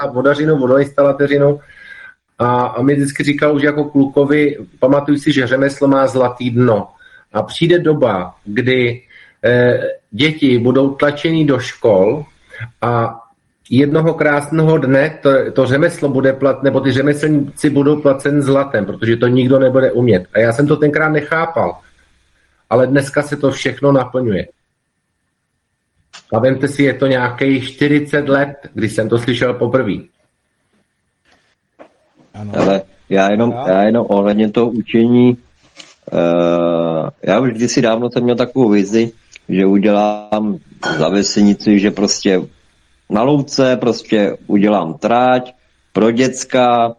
vodařinu, vodoinstalatéřinu a mi vždycky říkal už jako klukovi, pamatuj si, že řemeslo má zlatý dno. A přijde doba, kdy děti budou tlačeny do škol a jednoho krásného dne to řemeslo bude nebo ty řemeslníci budou placen zlatem, protože to nikdo nebude umět. A já jsem to tenkrát nechápal. Ale dneska se to všechno naplňuje. A vemte si, je to nějakých 40 let, když jsem to slyšel poprvé. Ale já jenom ohledně toho učení, já už kdysi dávno jsem měl takovou vizi, že udělám za vesenici, že prostě na louce prostě udělám tráť pro děcka,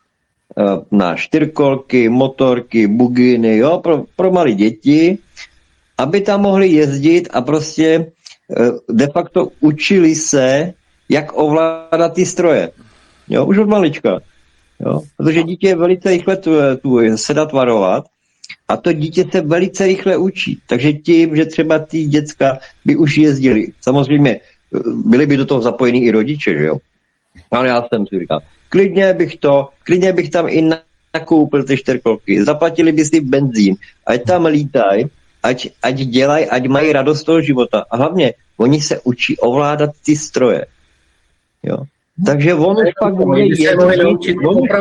na čtyřkolky, motorky, buginy, jo, pro malé děti, aby tam mohli jezdit a prostě de facto učili se, jak ovládat ty stroje. Jo, už od malička. Jo, protože dítě je velice rychle se dá tvarovat a to dítě se velice rychle učí. Takže tím, že třeba ty děcka by už jezdili, samozřejmě byli by do toho zapojení i rodiče, že jo. Ale já jsem si říkal, klidně bych tam i nakoupil ty čtyřkolky, zaplatili by si benzín, ať tam lítají, ať dělají, ať mají radost toho života. A hlavně, oni se učí ovládat ty stroje. Jo. Takže on už pak bude jezdit.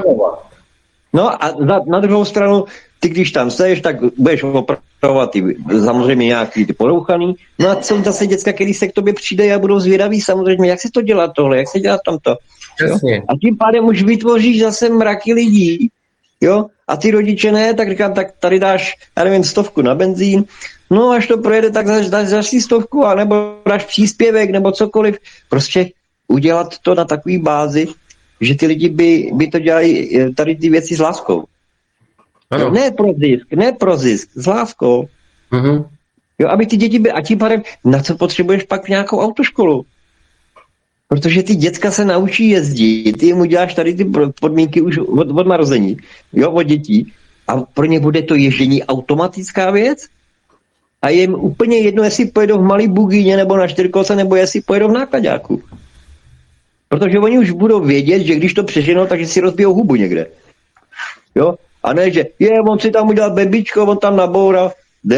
No a na druhou stranu, ty když tam seš, tak budeš opravovat samozřejmě nějaký ty porouchaný. No a jsou zase děcka, který se k tobě přijde a budou zvědaví samozřejmě, jak se to dělá tohle, jak se dělá tamto. A tím pádem už vytvoříš zase mraky lidí, jo, a ty rodiče ne, tak říkám, tak tady dáš, já nevím, 100 na benzín, no až to projede, tak dáš si 100, anebo dáš příspěvek, nebo cokoliv, prostě udělat to na takový bázi, že ty lidi by to dělali tady ty věci s láskou. Ano. Ne pro zisk, s láskou. Uh-huh. Jo, aby ty děti byly, a tím pádem, na co potřebuješ pak nějakou autoškolu? Protože ty děcka se naučí jezdit, ty jim uděláš tady ty podmínky už od narození, jo, od dětí, a pro ně bude to ježdění automatická věc a je jim úplně jedno, jestli pojedou v malý bugině nebo na čtyřkolce, nebo jestli pojedou v nákladáku. Protože oni už budou vědět, že když to přeženou, takže si rozbijou hubu někde. Jo? A ne, že on si tam udělal bebičko, on tam naboural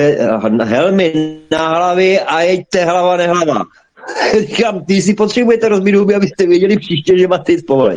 helmy na hlavě a jeďte hlava nehlava. Říkám, ty si potřebujete rozbít huby, abyste věděli příště, že máte jít povolit.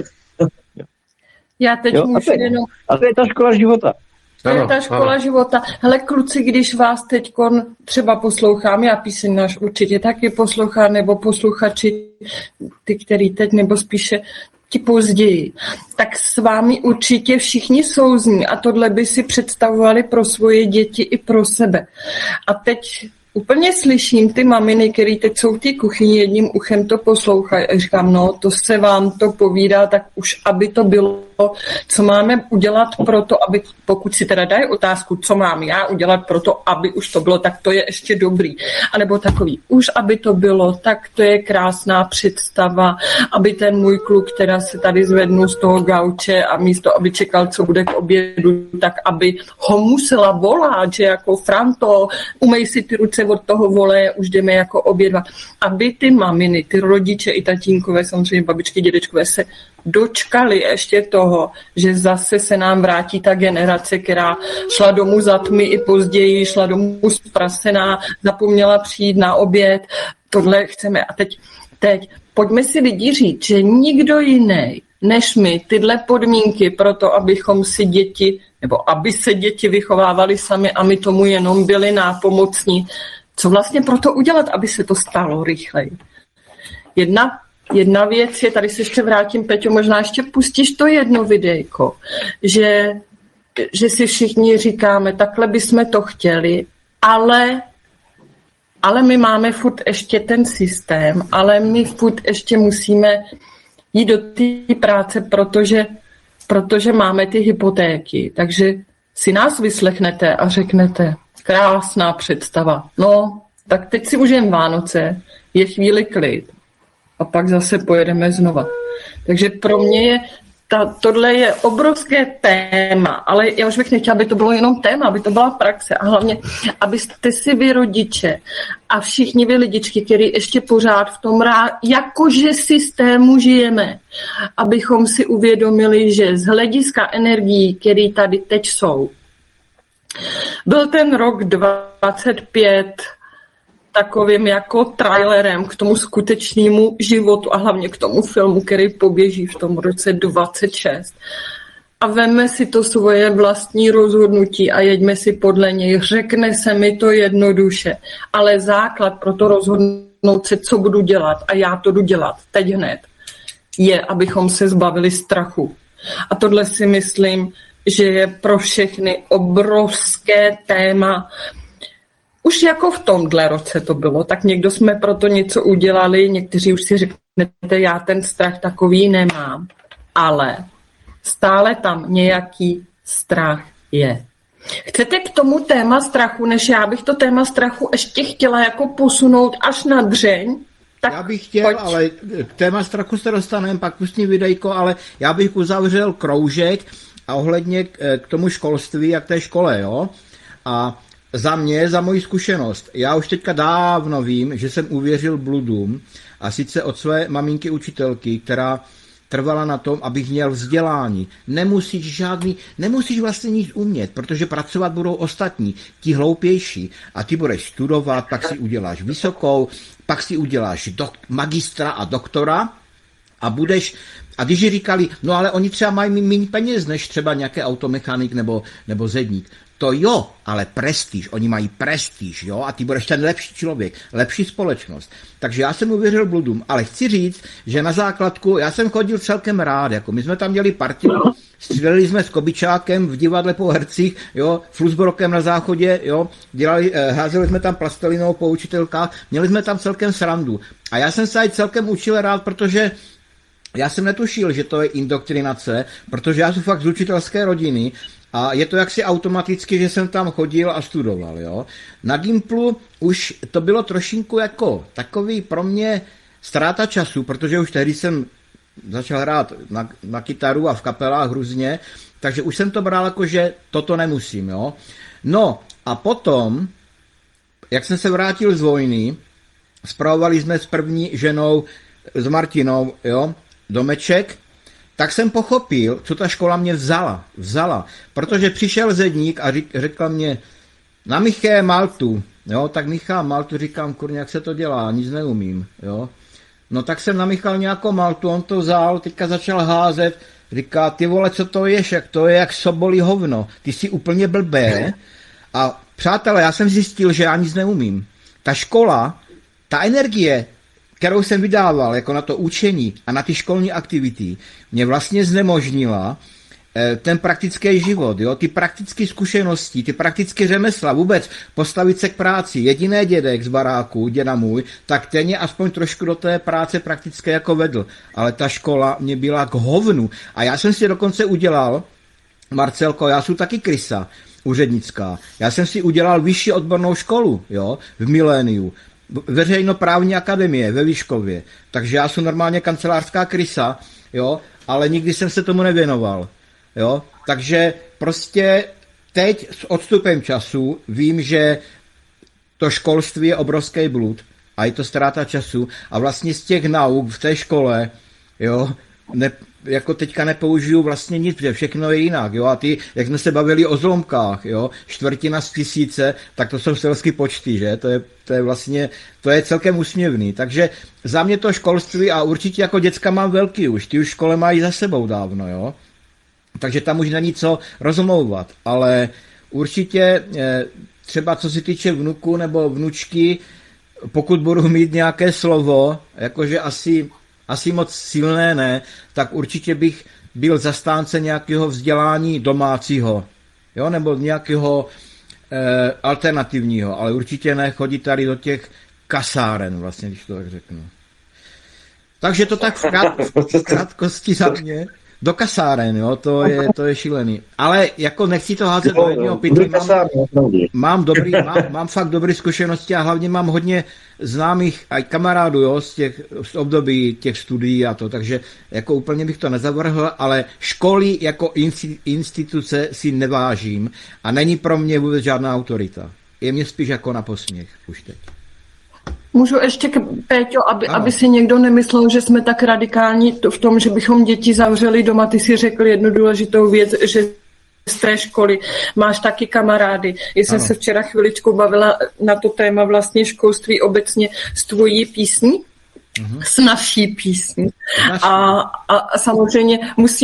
Já teď můžu jenom... A to je ta škola života. To je ta škola života. Hele, kluci, když vás teď třeba poslouchám, já píseň náš určitě taky poslouchám, nebo posluchači, ty, který teď, nebo spíše ti později, tak s vámi určitě všichni souzní a tohle by si představovali pro svoje děti i pro sebe. A teď úplně slyším ty maminy, který teď jsou v té kuchyni, jedním uchem to poslouchají a říkám, no to se vám to povídá, tak už aby to bylo, co máme udělat pro to, aby, pokud si teda dají otázku, co mám já udělat pro to, aby už to bylo, tak to je ještě dobrý. A nebo takový, už aby to bylo, tak to je krásná představa, aby ten můj kluk, která se tady zvednul z toho gauče a místo, aby čekal, co bude k obědu, tak aby ho musela volat, že jako Franto, umej si ty ruce od toho voleje, už jdeme jako obědvat. Aby ty maminy, ty rodiče i tatínkové, samozřejmě babičky, dědečkové se dočkali ještě toho, že zase se nám vrátí ta generace, která šla domů za tmy i později, šla domů zprasená, zapomněla přijít na oběd. Tohle chceme. A teď pojďme si lidi říct, že nikdo jiný než my tyhle podmínky pro to, abychom si děti, nebo aby se děti vychovávaly sami a my tomu jenom byli nápomocní. Co vlastně pro to udělat, aby se to stalo rychleji? Jedna věc je, tady se ještě vrátím, Peťo, možná ještě pustíš to jedno videjko, že si všichni říkáme, takhle bychom to chtěli, ale my máme furt ještě ten systém, ale my furt ještě musíme jít do té práce, protože máme ty hypotéky. Takže si nás vyslechnete a řeknete, krásná představa. No, tak teď si užijeme Vánoce, je chvíli klid a pak zase pojedeme znova. Takže pro mě je Tohle je obrovské téma, ale já už bych nechtěla, aby to bylo jenom téma, aby to byla praxe a hlavně, abyste si vy rodiče a všichni vy lidičky, kteří ještě pořád v tom jakože systému žijeme, abychom si uvědomili, že z hlediska energií, které tady teď jsou, byl ten rok 25 takovým jako trailerem k tomu skutečnému životu a hlavně k tomu filmu, který poběží v tom roce 26. A veme si to svoje vlastní rozhodnutí a jeďme si podle něj. Řekne se mi to jednoduše, ale základ pro to rozhodnout se, co budu dělat a já to jdu dělat teď hned, je, abychom se zbavili strachu. A tohle si myslím, že je pro všechny obrovské téma. Už jako v tomhle roce to bylo, tak někdo jsme proto něco udělali, někteří už si řeknete, já ten strach takový nemám, ale stále tam nějaký strach je. Chcete k tomu téma strachu, než já bych to téma strachu ještě chtěla jako posunout až na dřeň? Tak já bych chtěl, pojď. ale k téma strachu se dostaneme, pak pustím videjko, ale já bych uzavřel kroužek a ohledně k tomu školství a k té škole, jo? A za moji zkušenost, já už teďka dávno vím, že jsem uvěřil bludům, a sice od své maminky učitelky, která trvala na tom, abych měl vzdělání. Nemusíš vlastně nic umět, protože pracovat budou ostatní, ti hloupější. A ty budeš studovat, pak si uděláš vysokou, pak si uděláš magistra a doktora a když říkali, no ale oni třeba mají méně peněz, než třeba nějaký automechanik nebo zedník. To jo, ale prestiž, oni mají prestiž, jo, a ty budeš ten lepší člověk, lepší společnost. Takže já jsem uvěřil bludům, ale chci říct, že na základku, já jsem chodil celkem rád, jako my jsme tam dělali partiu, stříleli jsme s Kobičákem v divadle po hercích, jo, Flusbrokem na záchodě, jo, házeli jsme tam plastelinou po učitelkách, měli jsme tam celkem srandu. A já jsem se aj celkem učil rád, protože já jsem netušil, že to je indoktrinace, protože já jsem fakt z učitelské rodiny a je to jaksi automaticky, že jsem tam chodil a studoval, jo. Na Gimplu už to bylo trošinku jako takový pro mě ztráta času, protože už tehdy jsem začal hrát na kytaru a v kapelách různě, takže už jsem to bral jako, že toto nemusím, jo. No a potom, jak jsem se vrátil z vojny, spravovali jsme s první ženou, s Martinou, jo, domeček, tak jsem pochopil, co ta škola mě vzala, protože přišel zedník a řekl mě, na Miché Maltu, jo, tak Michal Maltu, říkám, kurně, jak se to dělá, nic neumím, jo. No tak jsem namíchal nějakou Maltu, on to vzal, teďka začal házet, říká, ty vole, co to ješ, jak to je jak sobolí hovno, ty jsi úplně blbé. A přátelé, já jsem zjistil, že já nic neumím. Ta škola, ta energie, kterou jsem vydával jako na to učení a na ty školní aktivity, mě vlastně znemožnila ten praktický život, jo? Ty praktické zkušenosti, ty praktické řemesla, vůbec postavit se k práci. Jediný dědek z baráku, děda můj, tak ten mě aspoň trošku do té práce praktické jako vedl. Ale ta škola mě byla k hovnu. A já jsem si dokonce udělal, Marcelko, já jsem taky krysa úřednická, já jsem si udělal vyšší odbornou školu, jo, v Miléniu. Veřejnoprávní akademie ve Výškově. Takže já jsem normálně kancelářská krysa, jo, ale nikdy jsem se tomu nevěnoval. Jo. Takže prostě teď s odstupem času vím, že to školství je obrovský blud a je to ztráta času a vlastně z těch nauk v té škole, jo, jako teďka nepoužiju vlastně nic, protože všechno je jinak, jo, a ty, jak jsme se bavili o zlomkách, jo, 1/4 z 1000, tak to jsou selský počty, že, to je vlastně, to je celkem úsměvný, takže za mě to školství a určitě jako děcka mám velký už, ty už škole mají za sebou dávno, jo, takže tam už není co rozmlouvat, ale určitě třeba co se týče vnuku nebo vnučky, pokud budu mít nějaké slovo, jakože asi moc silné ne, tak určitě bych byl zastánce nějakého vzdělání domácího, jo, nebo nějakého alternativního, ale určitě ne chodit tady do těch kasáren, vlastně, když to tak řeknu. Takže to tak v krátkosti za mě. do kasáren, jo, to je šílený. Ale jako nechci to házet do jedného pytle, mám fakt dobré zkušenosti a hlavně mám hodně známých a kamarádů, jo, z období těch studií a to, takže jako úplně bych to nezavrhl, ale školy jako instituce si nevážím a není pro mě vůbec žádná autorita. Je mě spíš jako na posměch už teď. Můžu ještě, Péťo, aby si někdo nemyslel, že jsme tak radikální v tom, že bychom děti zavřeli doma. Ty si řekl jednu důležitou věc, že z té školy máš taky kamarády. Já jsem se včera chviličku bavila na to téma vlastně školství obecně s tvojí písní, s naší písní. A samozřejmě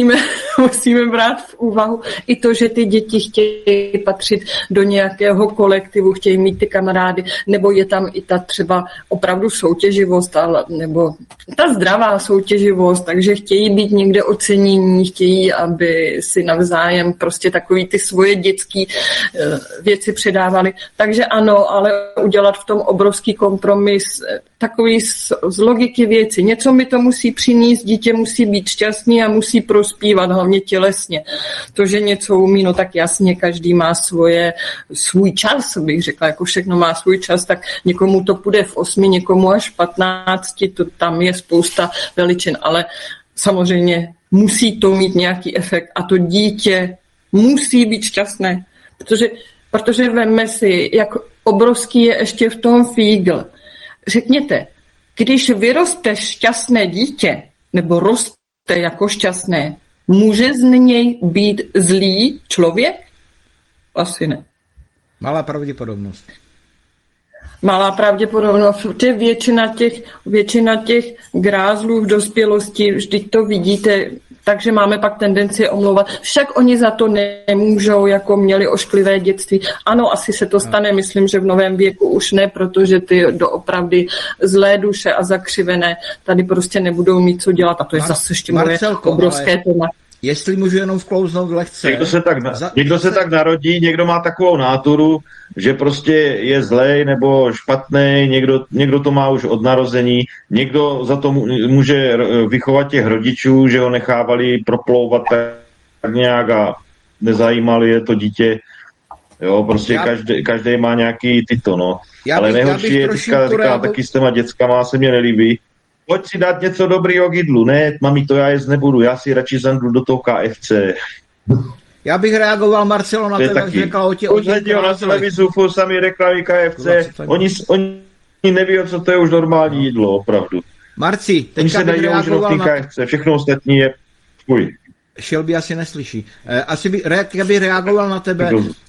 musíme brát v úvahu i to, že ty děti chtějí patřit do nějakého kolektivu, chtějí mít ty kamarády, nebo je tam i ta třeba opravdu soutěživost, nebo ta zdravá soutěživost, takže chtějí být někde ocenění, chtějí, aby si navzájem prostě takový ty svoje dětské věci předávali. Takže ano, ale udělat v tom obrovský kompromis, takový z logiky věci. Něco mi to musí přinést, dítě musí být šťastný a musí prospívat, hlavně tělesně. To, že něco umí, no tak jasně, každý má svůj čas, bych řekla, jako všechno má svůj čas, tak někomu to půjde v 8, někomu až v 15, to tam je spousta veličin, ale samozřejmě musí to mít nějaký efekt a to dítě musí být šťastné, protože vemme si, jak obrovský je ještě v tom fígl. Řekněte, když vyroste šťastné dítě, nebo roste jako šťastné, může z něj být zlý člověk? Asi ne. Malá pravděpodobnost. Malá pravděpodobnost, protože většina těch grázlů v dospělosti, vždyť to vidíte, takže máme pak tendenci omlouvat. Však oni za to nemůžou, jako měli ošklivé dětství. Ano, asi se to stane, myslím, že v novém věku už ne, protože ty doopravdy zlé duše a zakřivené tady prostě nebudou mít co dělat. A to je zase ještě moje obrovské téma. Jestli můžu jenom vklouznout lehce. Někdo se tak narodí, někdo má takovou náturu, že prostě je zlej nebo špatný, někdo to má už od narození, někdo za to může vychovat těch rodičů, že ho nechávali proplouvat tak nějak a nezajímali je to dítě. Jo, prostě každý má nějaký tyto, no. Ale nejhorší je, říká taky s těma dětskama, se mě nelíbí. Pojď si dát něco dobrýho k jídlu. Ne, mami, to já jíst nebudu, já si radši zandlu do toho KFC. Já bych reagoval, Marcelo, na tebe, jak řekla o těch na televizu, sami reklamy KFC, oni neví, co to je už normální jídlo, opravdu. Marci, teďka bych reagoval na KFC, všechno ostatní je fuj. Shelby asi neslyší. Asi bych reagoval na tebe.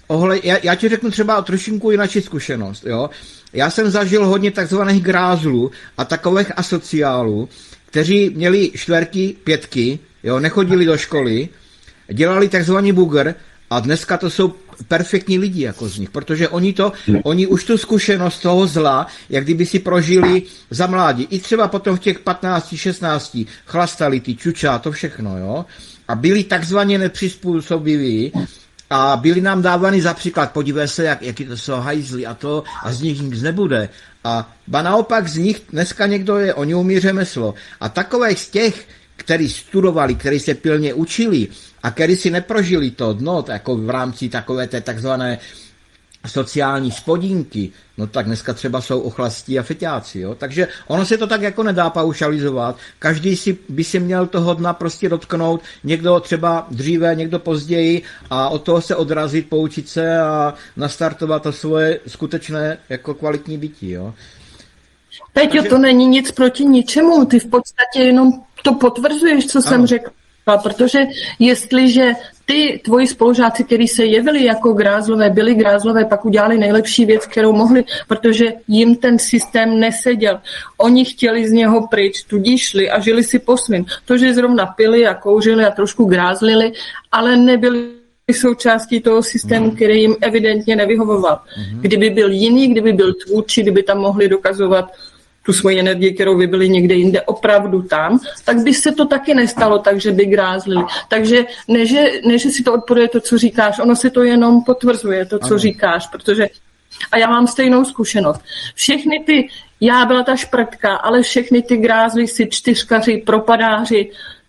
Já ti řeknu třeba trošinku jináčí zkušenost. Jo? Já jsem zažil hodně takzvaných grázlů a takových asociálů, kteří měli 4, 5, jo, nechodili do školy, dělali takzvaný bugr a dneska to jsou perfektní lidi jako z nich, protože oni už tu zkušenost toho zla, jak kdyby si prožili za mládí. I třeba potom v těch 15, 16 chlastali ty čuča, to všechno, jo. A byli takzvaně nepřizpůsobiví a byli nám dávány za příklad, podívej se, jaký to jsou hajzli a z nich nic nebude. A naopak z nich dneska někdo je, oni umí řemeslo. A takových z těch, kteří studovali, kteří se pilně učili a kteří si neprožili to dno, jako v rámci takové té takzvané sociální spodínky, no tak dneska třeba jsou ochlastí a feťáci, jo. Takže ono se to tak jako nedá paušalizovat. Každý by si měl toho dna prostě dotknout, někdo třeba dříve, někdo později a od toho se odrazit, poučit se a nastartovat to svoje skutečné jako kvalitní bytí, jo. Peťo, to není nic proti ničemu, ty v podstatě jenom to potvrzuješ, co jsem řekla, protože jestliže tvoji spolužáci, kteří se jevili jako grázlové, byli grázlové, pak udělali nejlepší věc, kterou mohli, protože jim ten systém neseděl. Oni chtěli z něho pryč, tudíž šli a žili si po svým. To, že zrovna pili a kouřili a trošku grázlili, ale nebyli součástí toho systému, který jim evidentně nevyhovoval. Kdyby byl jiný, kdyby byl tvůrčí, kdyby tam mohli dokazovat tu svoji energii, kterou by byli někde jinde opravdu tam, tak by se to taky nestalo, takže by grázlili. Takže ne, že si to odporuje to, co říkáš, ono se to jenom potvrzuje, to, co říkáš, protože a já mám stejnou zkušenost. Já byla ta šprtka, ale všechny ty grázlíci, čtyřkaři, propadáři,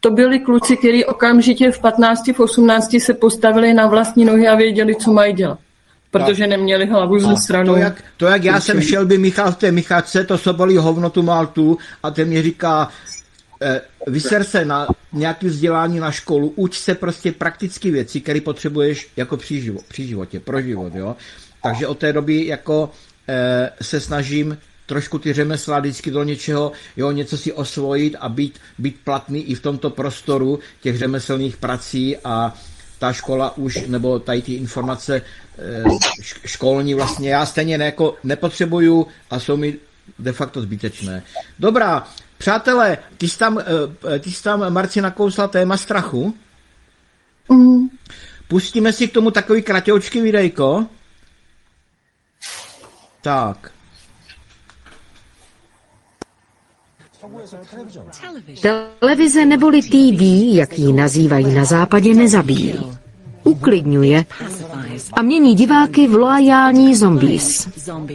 To byli kluci, kteří okamžitě v 15, v 18 se postavili na vlastní nohy a věděli, co mají dělat. Protože neměli hlavu ze stranu. To, jak já jsem šel by Michal v té Michalce, to sobolí hovno tu Maltu a ten mě říká, vyser se na nějaké vzdělání na školu, uč se prostě praktické věci, které potřebuješ jako při životě, pro život, jo. Takže od té doby jako se snažím trošku ty řemesla vždycky do něčeho, jo, něco si osvojit a být platný i v tomto prostoru těch řemeslných prací a ta škola už, nebo tady ty informace školní vlastně, já stejně nepotřebuju a jsou mi de facto zbytečné. Dobrá, přátelé, ty jsi tam Marci nakousla téma strachu. Pustíme si k tomu takový kratoučký videjko. Tak. Televize neboli TV, jak ji nazývají na západě, nezabíjí. Uklidňuje a mění diváky v loajální zombies.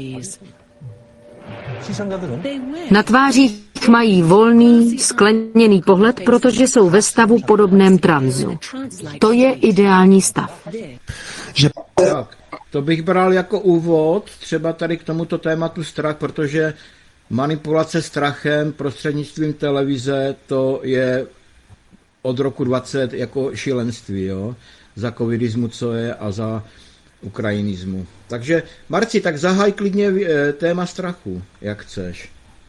Na tvářích mají volný, skleněný pohled, protože jsou ve stavu podobném tranzu. To je ideální stav. Tak, to bych bral jako úvod, třeba tady k tomuto tématu strach, protože manipulace strachem prostřednictvím televize, to je od roku 20 jako šílenství, jo? Za covidismu, co je, a za ukrajinismu. Takže, Marci, tak zahaj klidně téma strachu, jak chceš.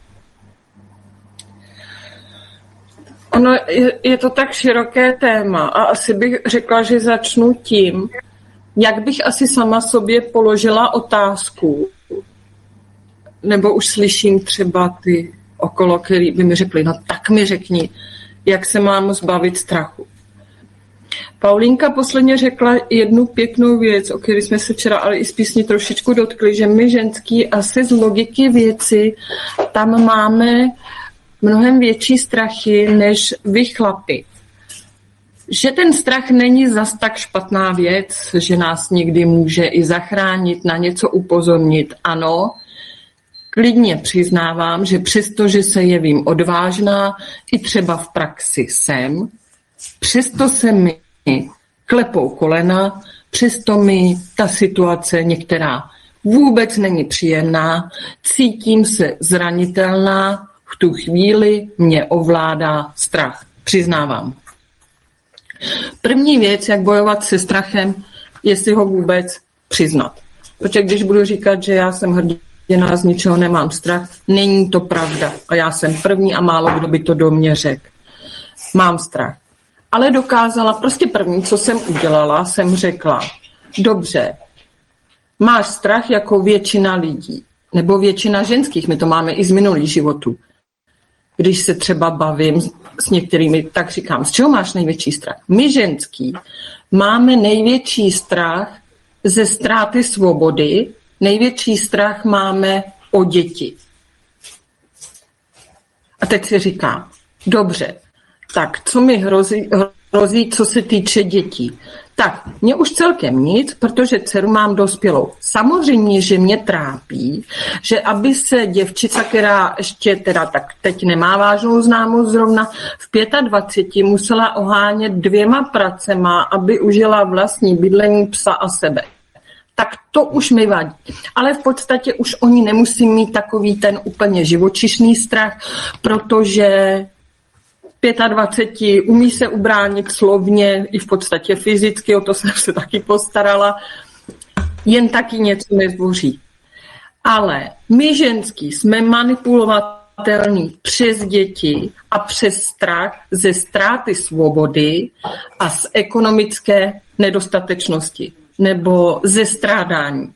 Ono je to tak široké téma a asi bych řekla, že začnu tím, jak bych asi sama sobě položila otázku, nebo už slyším třeba ty okolo, který by mi řekli, no tak mi řekni, jak se mám zbavit strachu. Paulínka posledně řekla jednu pěknou věc, o které jsme se včera, ale i z písni trošičku dotkli, že my ženský asi z logiky věci tam máme mnohem větší strachy než vy chlapi. Že ten strach není zas tak špatná věc, že nás někdy může i zachránit, na něco upozornit. Ano, klidně přiznávám, že přesto, že se jevím odvážná, i třeba v praxi jsem, přesto se mi klepou kolena, přesto mi ta situace některá vůbec není příjemná, cítím se zranitelná, v tu chvíli mě ovládá strach. Přiznávám. První věc, jak bojovat se strachem, je si ho vůbec přiznat. Protože když budu říkat, že já jsem hrdina, z ničeho nemám strach, není to pravda. A já jsem první a málo kdo by to do mě řekl. Mám strach. Ale dokázala, prostě první, co jsem udělala, jsem řekla, dobře, máš strach jako většina lidí, nebo většina ženských, my to máme i z minulých životů. Když se třeba bavím s některými, tak říkám, z čeho máš největší strach? My ženský máme největší strach ze ztráty svobody, největší strach máme o děti. A teď si říkám, dobře, tak co mi hrozí, co se týče dětí? Tak, mě už celkem nic, protože dceru mám dospělou. Samozřejmě, že mě trápí, že aby se děvčica, která ještě teda tak teď nemá vážnou známost zrovna, v 25 musela ohánět 2 pracema, aby užila vlastní bydlení, psa a sebe. Tak to už mi vadí. Ale v podstatě už oni nemusí mít takový ten úplně živočišný strach, protože 25 umí se ubránit slovně i v podstatě fyzicky, o to jsem se taky postarala, jen taky něco nezboří. Ale my ženský jsme manipulovatelní přes děti a přes strach ze ztráty svobody a z ekonomické nedostatečnosti nebo ze strádání.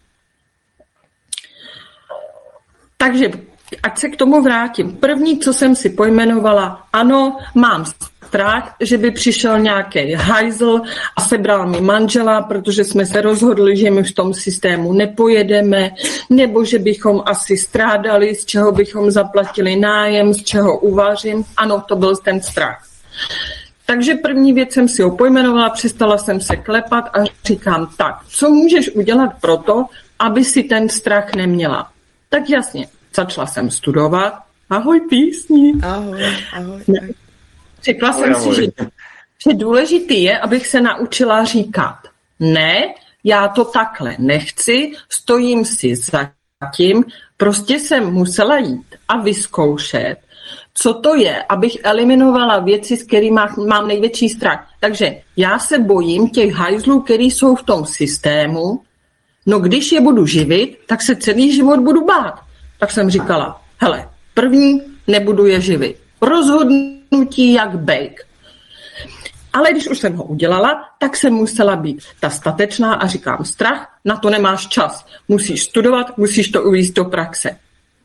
Takže ať se k tomu vrátím. První, co jsem si pojmenovala, ano, mám strach, že by přišel nějaký hajzl a sebral mi manžela, protože jsme se rozhodli, že my v tom systému nepojedeme, nebo že bychom asi strádali, z čeho bychom zaplatili nájem, z čeho uvařím. Ano, to byl ten strach. Takže první věc jsem si ho pojmenovala, přestala jsem se klepat a říkám, tak, co můžeš udělat pro to, aby si ten strach neměla? Tak jasně. Začala jsem studovat. Ahoj písni. Ahoj, ahoj. řekla jsem si, že důležitý je, abych se naučila říkat ne, já to takhle nechci, stojím si za tím, prostě jsem musela jít a vyzkoušet, co to je, abych eliminovala věci, s kterými mám největší strach. Takže já se bojím těch hajzlů, který jsou v tom systému, no když je budu živit, tak se celý život budu bát. Tak jsem říkala, hele, první nebudu je živit. Rozhodnutí jak bejk. Ale když už jsem ho udělala, tak jsem musela být ta statečná a říkám, strach, na to nemáš čas. Musíš studovat, musíš to uvést do praxe.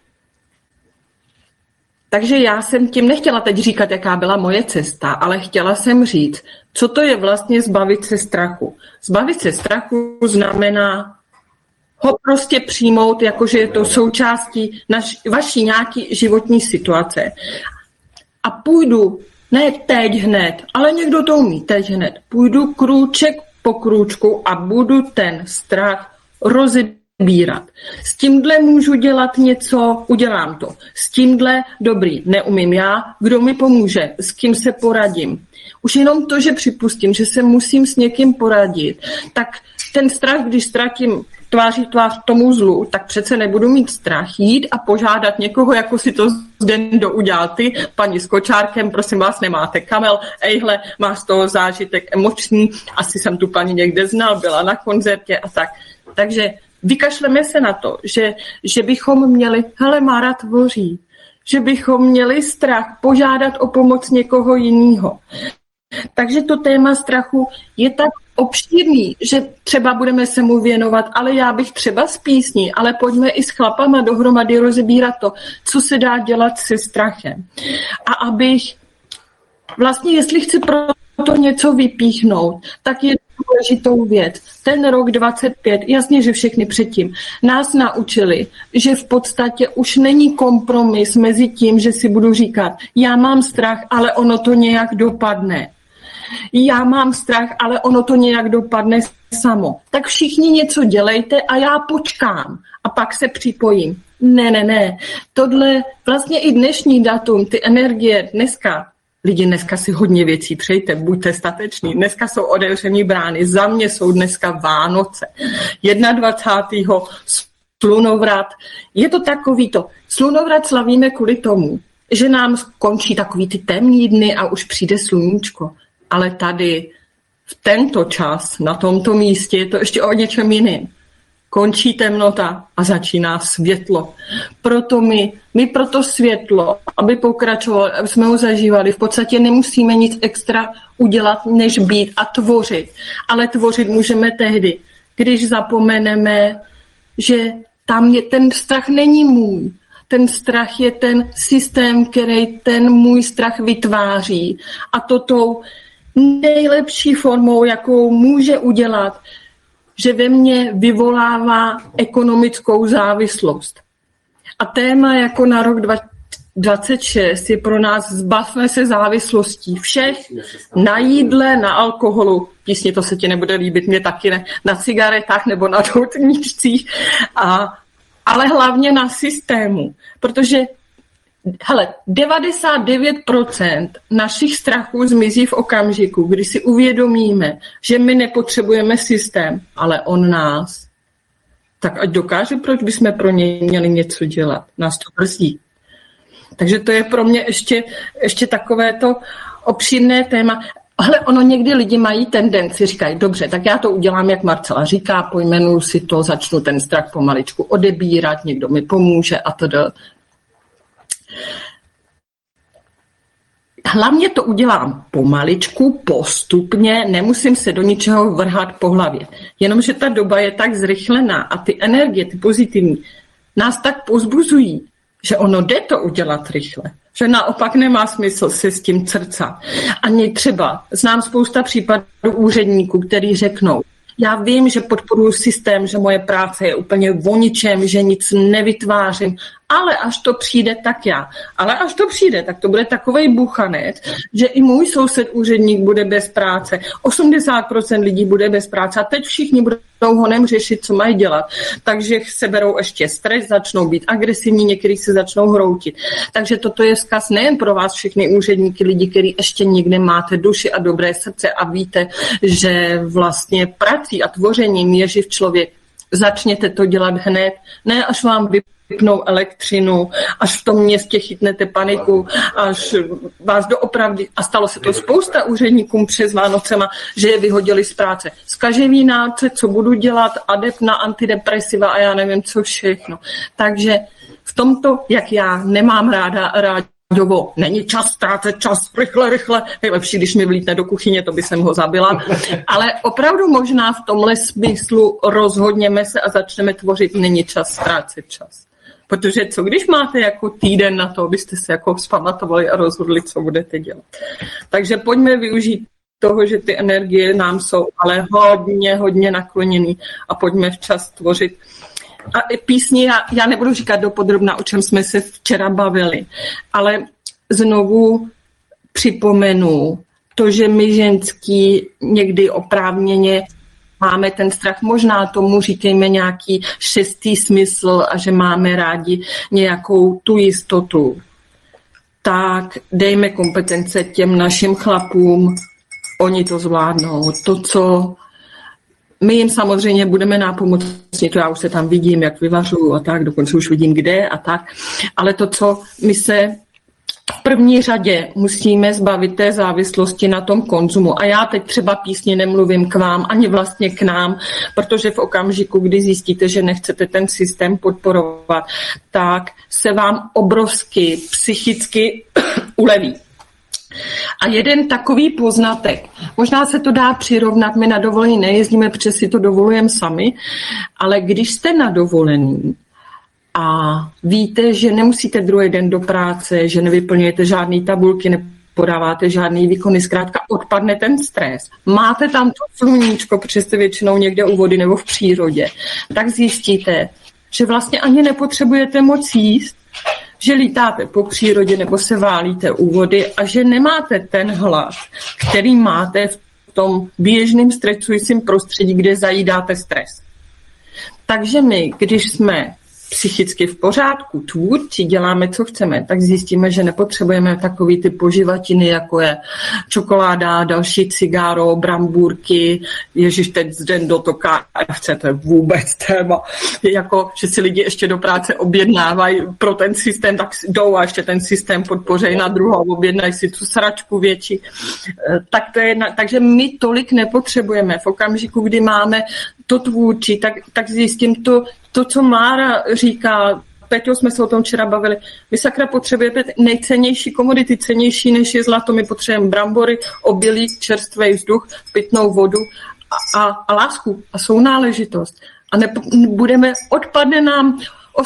Takže já jsem tím nechtěla teď říkat, jaká byla moje cesta, ale chtěla jsem říct, co to je vlastně zbavit se strachu. Zbavit se strachu znamená ho prostě přijmout, jakože je to součástí vaší nějaký životní situace. A půjdu, ne teď hned, ale někdo to umí teď hned, půjdu krůček po krůčku a budu ten strach rozebírat. S tímhle můžu dělat něco, udělám to. S tímhle dobrý, neumím já, kdo mi pomůže, s kým se poradím. Už jenom to, že připustím, že se musím s někým poradit, tak ten strach, když ztratím tváří tvář tomu zlu, tak přece nebudu mít strach jít a požádat někoho, jako si to Zdendo udělal ty, paní s kočárkem, prosím vás, nemáte kamel, ejhle, máš z toho zážitek emoční, asi jsem tu paní někde znal, byla na koncertě a tak. Takže vykašleme se na to, že bychom měli, hele, Mára tvoří, že bychom měli strach požádat o pomoc někoho jiného. Takže to téma strachu je tak obšírný, že třeba budeme se mu věnovat, ale já bych třeba s písní, ale pojďme i s chlapama dohromady rozebírat to, co se dá dělat se strachem. A abych vlastně, jestli chci pro to něco vypíchnout, tak je důležitou věc. Ten rok 25, jasně, že všechny předtím, nás naučili, že v podstatě už není kompromis mezi tím, že si budu říkat, já mám strach, ale ono to nějak dopadne. Já mám strach, ale ono to nějak dopadne samo. Tak všichni něco dělejte a já počkám a pak se připojím. Ne. Tohle vlastně i dnešní datum, ty energie dneska si hodně věcí přejte, buďte stateční. Dneska jsou otevřený brány, za mě jsou dneska Vánoce. 21. slunovrat. Je to takovýto. Slunovrat slavíme kvůli tomu, že nám končí takový ty temní dny a už přijde sluníčko. Ale tady v tento čas, na tomto místě, je to ještě o něčem jiném. Končí temnota a začíná světlo. Proto my pro to světlo, aby pokračovalo, aby jsme ho zažívali, v podstatě nemusíme nic extra udělat, než být a tvořit. Ale tvořit můžeme tehdy, když zapomeneme, že tam je ten strach není můj. Ten strach je ten systém, který ten můj strach vytváří. A to tou nejlepší formou, jakou může udělat, že ve mně vyvolává ekonomickou závislost. A téma jako na rok 2026 je pro nás zbavme se závislostí všech na jídle, na alkoholu, písně to se ti nebude líbit, mě taky ne, na cigaretách nebo na doutníčcích, ale hlavně na systému, protože 99% našich strachů zmizí v okamžiku, kdy si uvědomíme, že my nepotřebujeme systém, ale on nás. Tak ať dokáže, proč bychom pro něj měli něco dělat. Nás to brzdí. Takže to je pro mě ještě takovéto obšírné téma. Ale ono někdy lidi mají tendenci, říkají, dobře, tak já to udělám, jak Marcela říká, pojmenuju si to, začnu ten strach pomaličku odebírat, někdo mi pomůže a to. Hlavně to udělám pomaličku, postupně, nemusím se do ničeho vrhat po hlavě. Jenomže ta doba je tak zrychlená a ty energie, ty pozitivní, nás tak povzbuzují, že ono jde to udělat rychle. Že naopak nemá smysl se s tím crcat. Ani třeba znám spousta případů úředníků, kteří řeknou, Já vím, že podporuji systém, že moje práce je úplně o ničem, že nic nevytvářím, ale až to přijde, tak já. Ale až to přijde, tak to bude takovej buchanec, že i můj soused úředník bude bez práce, 80% lidí bude bez práce a teď všichni budou honem řešit, co mají dělat. Takže se berou ještě stres, začnou být agresivní, někteří se začnou hroutit. Takže toto je vzkaz nejen pro vás všechny úředníky, lidi, kteří ještě někde máte duši a dobré srdce a víte, že vlastně prací a tvořením je živ člověk. Začněte to dělat hned, ne až vám vypnou elektřinu, až v tom městě chytnete paniku, až vás doopravdy, a stalo se to spousta úředníkům přes Vánocema, že je vyhodili z práce. Zkaževý náce, co budu dělat, adept na antidepresiva a já nevím, co všechno. Takže v tomto, jak já nemám ráda rádovo, není čas ztrácet čas, rychle, je lepší, když mi vlítne do kuchyně, to by jsem ho zabila, ale opravdu možná v tomhle smyslu rozhodněme se a začneme tvořit, není čas ztrácet čas. Protože co když máte jako týden na to, abyste se jako vzpamatovali a rozhodli, co budete dělat. Takže pojďme využít toho, že ty energie nám jsou ale hodně nakloněný a pojďme včas tvořit. A písni, já nebudu říkat dopodrobna, o čem jsme se včera bavili, ale znovu připomenu to, že my ženský někdy oprávněně máme ten strach, možná tomu říkejme nějaký šestý smysl a že máme rádi nějakou tu jistotu. Tak dejme kompetence těm našim chlapům, oni to zvládnou. To, co my jim samozřejmě budeme nápomocni, to já už se tam vidím, jak vyvařuju a tak, dokonce už vidím kde a tak, ale to, co my se v první řadě musíme zbavit té závislosti na tom konzumu. A já teď třeba písně nemluvím k vám, ani vlastně k nám, protože v okamžiku, kdy zjistíte, že nechcete ten systém podporovat, tak se vám obrovsky psychicky uleví. A jeden takový poznatek, možná se to dá přirovnat, my na dovolení nejezdíme, protože si to dovolujeme sami, ale když jste na dovolení a víte, že nemusíte druhý den do práce, že nevyplňujete žádný tabulky, nepodáváte žádný výkony, zkrátka odpadne ten stres. Máte tam to sluníčko, protože jste většinou někde u vody nebo v přírodě, tak zjistíte, že vlastně ani nepotřebujete moc jíst, že lítáte po přírodě nebo se válíte u vody a že nemáte ten hlad, který máte v tom běžném stresujícím prostředí, kde zajídáte stres. Takže my, když jsme psychicky v pořádku, tvůrčí, děláme, co chceme, tak zjistíme, že nepotřebujeme takový ty poživatiny, jako je čokoláda, další cigáro, brambůrky, ježiš, teď den do to KFC, to je vůbec téma, jako, že si lidi ještě do práce objednávají pro ten systém, tak jdou a ještě ten systém podpořejí na druhou, objednají si tu sračku větší. Tak to je takže my tolik nepotřebujeme. V okamžiku, kdy máme to tvůrčí, tak zjistím to, co Mára říká, Peťo, jsme se o tom včera bavili, vy sakra potřebujete nejcennější komodity, cennější než je zlato, my potřebujeme brambory, obilí, čerstvý vzduch, pitnou vodu a lásku a sounáležitost. A odpadne nám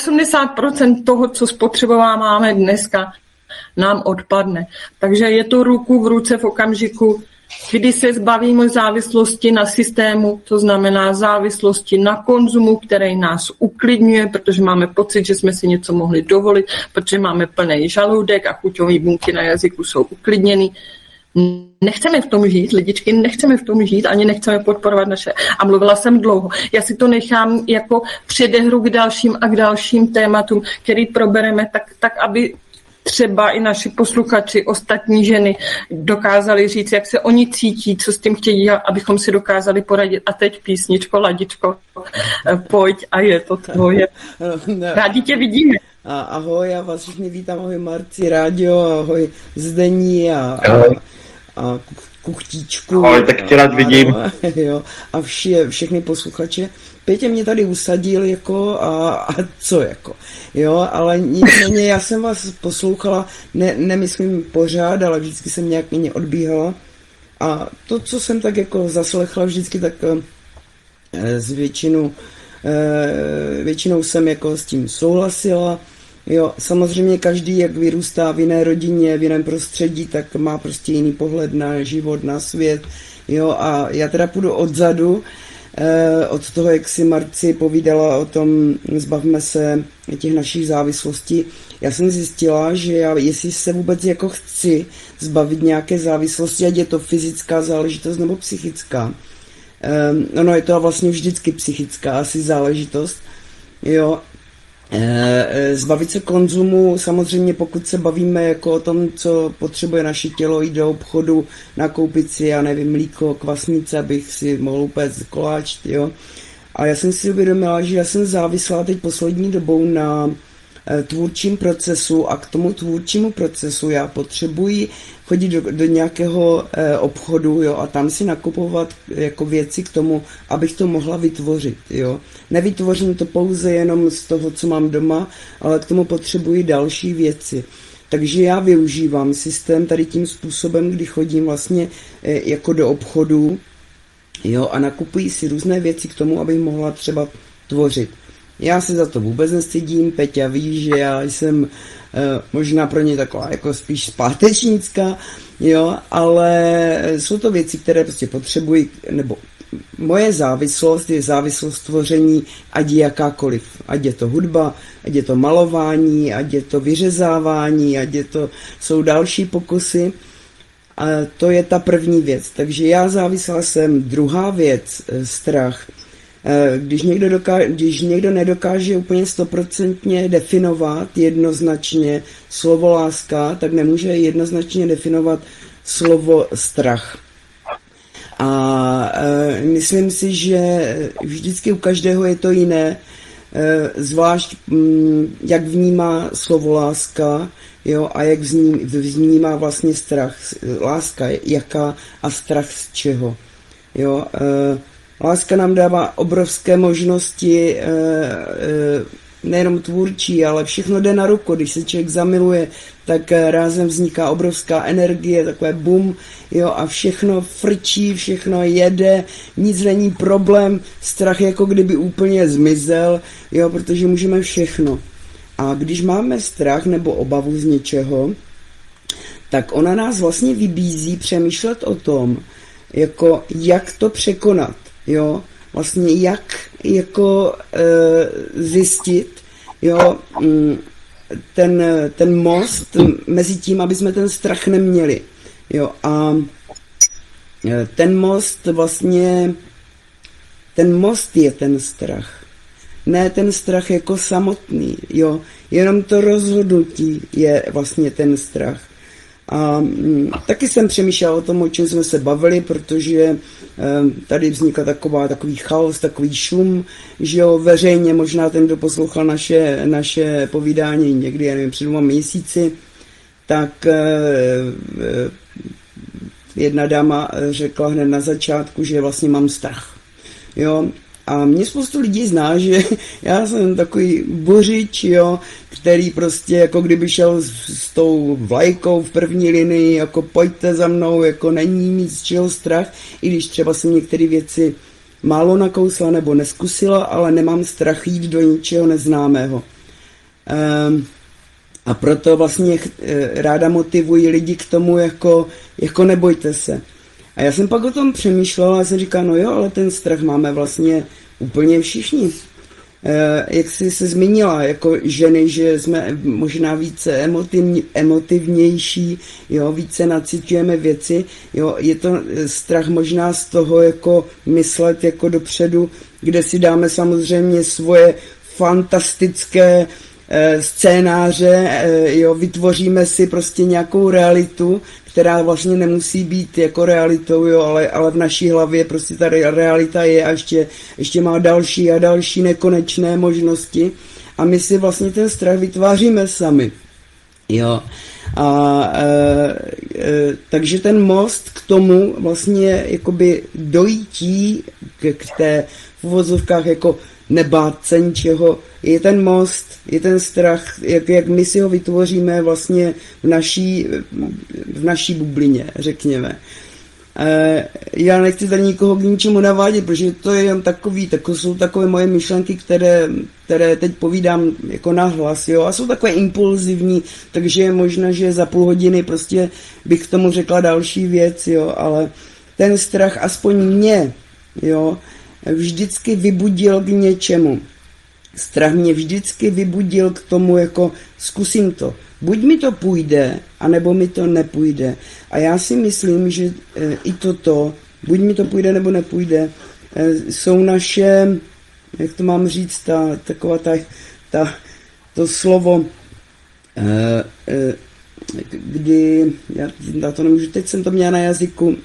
80% toho, co spotřebováváme dneska, nám odpadne. Takže je to ruku v ruce v okamžiku, kdy se zbavíme závislosti na systému, to znamená závislosti na konzumu, který nás uklidňuje, protože máme pocit, že jsme si něco mohli dovolit, protože máme plný žaludek a chuťové buňky na jazyku jsou uklidněný. Nechceme v tom žít, lidičky, nechceme v tom žít, ani nechceme podporovat naše. A mluvila jsem dlouho. Já si to nechám jako předehru k dalším tématům, který probereme tak aby třeba i naši posluchači, ostatní ženy dokázali říct, jak se oni cítí, co s tím chtějí dělat, abychom si dokázali poradit. A teď písničko, Ladičko, pojď a je to tvoje. Rádi tě vidíme. Ahoj, já vás všichni vítám, ahoj Marci, Rádio, ahoj Zdení a Kuchtíčku. Ahoj, tak tě rád vidím. A všechny posluchače. Pětě mě tady usadil jako a co jako, jo, ale nicméně já jsem vás poslouchala, nemyslím pořád, ale vždycky jsem nějak mě odbíhala a to, co jsem tak jako zaslechla vždycky, tak s většinou jsem jako s tím souhlasila, jo, samozřejmě každý, jak vyrůstá v jiné rodině, v jiném prostředí, tak má prostě jiný pohled na život, na svět, jo, a já teda půjdu odzadu. od toho, jak si Marci povídala o tom, zbavme se těch našich závislostí. Já jsem zjistila, že jestli se vůbec jako chci zbavit nějaké závislosti, ať je to fyzická záležitost nebo psychická. No je to vlastně vždycky psychická asi záležitost. Jo. Zbavit se konzumu, samozřejmě pokud se bavíme jako o tom, co potřebuje naše tělo, jít do obchodu, nakoupit si, já nevím, mlíko, kvasnice, abych si mohl upéct koláč, jo. A já jsem si uvědomila, že já jsem závislá teď poslední dobou na tvůrčím procesu a k tomu tvůrčímu procesu já potřebuji chodit do nějakého obchodu, jo, a tam si nakupovat jako věci k tomu, abych to mohla vytvořit, jo. Nevytvořím to pouze jenom z toho, co mám doma, ale k tomu potřebuji další věci. Takže já využívám systém tady tím způsobem, kdy chodím vlastně jako do obchodu, jo, a nakupuji si různé věci k tomu, abych mohla třeba tvořit. Já se za to vůbec nestydím, Peťa ví, že já jsem možná pro ně taková jako spíš zpátečnická, jo, ale jsou to věci, které prostě potřebuji, nebo moje závislost je závislost tvoření, ať je jakákoliv, ať je to hudba, ať je to malování, ať je to vyřezávání, ať je to, jsou další pokusy. A to je ta první věc, takže já závislá jsem. Druhá věc, strach. Když někdo nedokáže úplně 100% definovat jednoznačně slovo láska, tak nemůže jednoznačně definovat slovo strach. A myslím si, že vždycky u každého je to jiné, zvlášť jak vnímá slovo láska, jo, a jak vnímá vlastně strach. Láska jaká a strach z čeho. Jo, láska nám dává obrovské možnosti, nejenom tvůrčí, ale všechno jde na ruku. Když se člověk zamiluje, tak rázem vzniká obrovská energie, takové bum, jo, a všechno frčí, všechno jede, nic není problém, strach jako kdyby úplně zmizel, jo, protože můžeme všechno. A když máme strach nebo obavu z něčeho, tak ona nás vlastně vybízí přemýšlet o tom, jako jak to překonat. Jo, vlastně jak jako zjistit, jo, ten most mezi tím, aby jsme ten strach neměli. Jo, a ten most vlastně, ten most je ten strach. Ne ten strach jako samotný, jo, jenom to rozhodnutí je vlastně ten strach. A taky jsem přemýšlel o tom, o čem jsme se bavili, protože tady vznikl takový chaos, takový šum, že jo, veřejně, možná ten, kdo poslouchal naše povídání někdy, já nevím, před 2 měsíci, tak jedna dáma řekla hned na začátku, že vlastně mám strach, jo. A mě spoustu lidí zná, že já jsem takový bořič, jo, který prostě jako kdyby šel s tou vlajkou v první linii, jako pojďte za mnou, jako není mít z čeho strach, i když třeba jsem některé věci málo nakousla nebo neskusila, ale nemám strach jít do ničeho neznámého. A proto vlastně ráda motivuji lidi k tomu, jako nebojte se. A já jsem pak o tom přemýšlela a jsem říkal, no jo, ale ten strach máme vlastně úplně všichni. Jak jsi se zmínila, jako ženy, že jsme možná více emotivnější, jo, více nacitujeme věci, jo, je to strach možná z toho, jako myslet jako dopředu, kde si dáme samozřejmě svoje fantastické scénáře, jo, vytvoříme si prostě nějakou realitu, která vlastně nemusí být jako realitou, jo, ale v naší hlavě prostě ta realita je a ještě má další a další nekonečné možnosti a my si vlastně ten strach vytváříme sami, jo. Takže ten most k tomu vlastně jakoby dojítí k té v uvozovkách jako nebát se ničeho, je ten most, je ten strach, jak my si ho vytvoříme vlastně v naší bublině, řekněme. Já nechci tady nikoho k ničemu navádět, protože to je jen jsou takové moje myšlenky, které teď povídám jako nahlas, jo, a jsou takové impulzivní, takže je možné, že za půl hodiny prostě bych k tomu řekla další věc, jo, ale ten strach aspoň mě, jo, vždycky vybudil k něčemu. Strach mě vždycky vybudil k tomu, jako zkusím to. Buď mi to půjde, anebo mi to nepůjde. A já si myslím, že i toto, buď mi to půjde, nebo nepůjde, jsou naše, jak to mám říct, to slovo, kdy, já to nemůžu, teď jsem to měla na jazyku,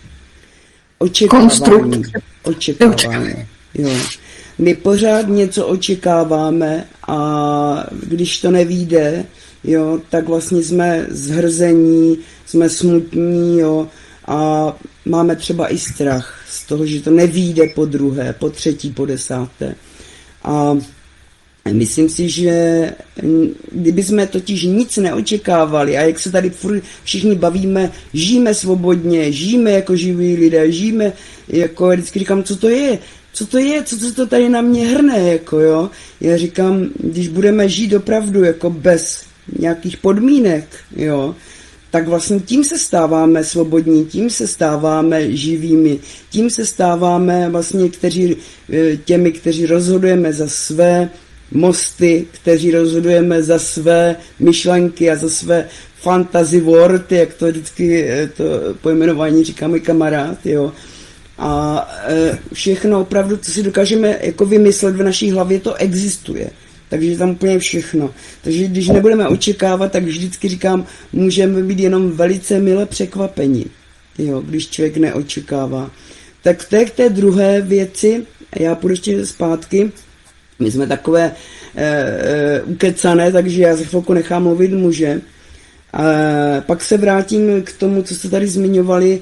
očekávání. Jo. My pořád něco očekáváme a když to nevyjde, jo, tak vlastně jsme zhrzení, jsme smutní, jo, a máme třeba i strach z toho, že to nevyjde po druhé, po třetí, po desáté. A myslím si, že kdyby jsme totiž nic neočekávali a jak se tady všichni bavíme, žijeme svobodně, žijeme jako živí lidé, žijeme jako, vždycky říkám, co to je, co se to tady na mě hrne, jako jo. Já říkám, když budeme žít opravdu jako bez nějakých podmínek, jo, tak vlastně tím se stáváme svobodní, tím se stáváme živými, tím se stáváme vlastně těmi, kteří rozhodujeme za své mosty, kteří rozhodujeme za své myšlenky a za své fantasy world, jak to vždycky to pojmenování říká můj kamarád, jo. A všechno opravdu, co si dokážeme jako vymyslet v naší hlavě, to existuje. Takže tam úplně všechno. Takže když nebudeme očekávat, tak vždycky říkám, můžeme být jenom velice mile překvapeni, jo, když člověk neočekává. Tak to je k té druhé věci, já půjdu ještě zpátky, my jsme takové ukecané, takže já se chvilku nechám mluvit muže. Pak se vrátím k tomu, co jste tady zmiňovali,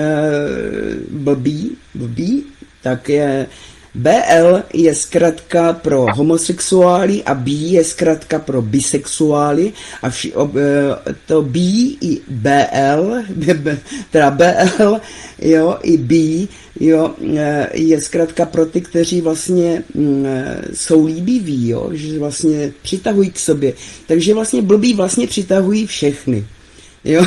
blbý, tak je BL je zkratka pro homosexuály a B je zkratka pro bisexuály a to B i BL, teda BL, jo, i B, jo, je zkratka pro ty, kteří vlastně jsou líbiví, jo, že vlastně přitahují k sobě. Takže vlastně blbý vlastně přitahují všechny. Jo,